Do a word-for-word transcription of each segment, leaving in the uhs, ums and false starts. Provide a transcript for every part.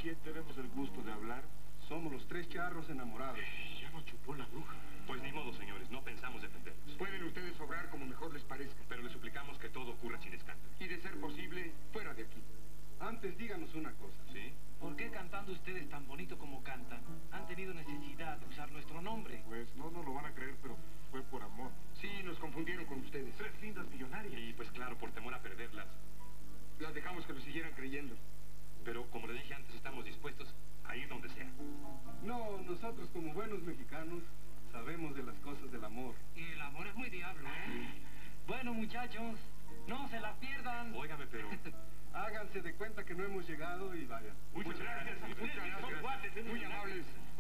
quién tenemos el gusto de hablar? Somos los tres charros enamorados. Ya nos chupó la bruja. Pues ni modo, señores, no pensamos defenderlos. Pueden ustedes obrar como mejor les parezca. Pero les suplicamos que todo ocurra sin escándalo. Y de ser posible, fuera de aquí. Antes díganos una cosa. ¿Sí? ¿Por qué cantando ustedes tan bonito como cantan, han tenido necesidad de usar nuestro nombre? Pues no nos lo van a creer, pero fue por amor. Sí, nos confundieron con ustedes. Tres lindas millonarias. Y pues claro, por temor a perderlas. Las dejamos que lo siguieran creyendo. Pero como le dije antes, estamos dispuestos a ir donde sea. No, nosotros como buenos mexicanos sabemos de las cosas del amor. Y el amor es muy diablo, ¿eh? Bueno, muchachos, no se la pierdan. Óigame, pero... Háganse de cuenta que no hemos llegado y vaya. Muchas gracias. Muchas gracias. Son cuates, ¿eh? Muy amables.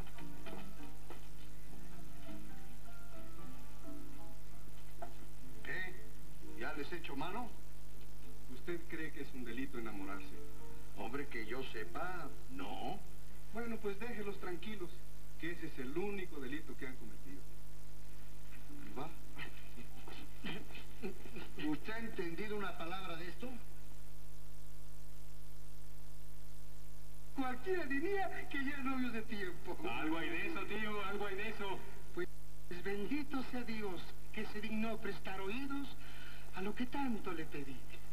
¿Qué? ¿Ya les he hecho mano? ¿Usted cree que es un delito enamorarse? Hombre, que yo sepa, no. Bueno, pues déjelos tranquilos, que ese es el único delito que han cometido. ¿Va? ¿Usted ha entendido una palabra de esto? Cualquiera diría que ya novios de tiempo. Algo hay de eso, tío, algo hay de eso. Pues bendito sea Dios que se dignó prestar oídos a lo que tanto le pedí.